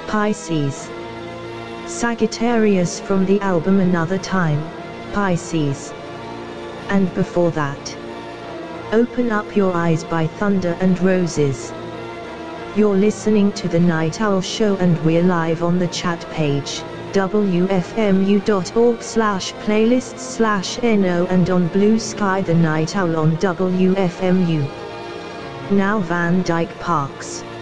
Pisces. Sagittarius from the album Another Time, Pisces. And before that, Open Up Your Eyes by Thunder and Roses. You're listening to The Night Owl Show and we're live on the chat page, wfmu.org/playlists/no and on Blue Sky The Night Owl on WFMU. Now Van Dyke Parks.